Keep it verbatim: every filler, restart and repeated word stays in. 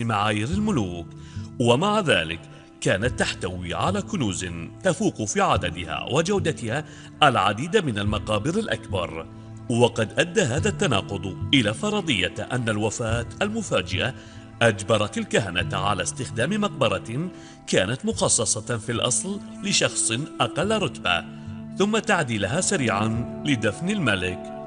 معايير الملوك، ومع ذلك كانت تحتوي على كنوز تفوق في عددها وجودتها العديد من المقابر الأكبر. وقد أدى هذا التناقض إلى فرضية أن الوفاة المفاجئة أجبرت الكهنة على استخدام مقبرة كانت مخصصة في الأصل لشخص أقل رتبة، ثم تعديلها سريعا لدفن الملك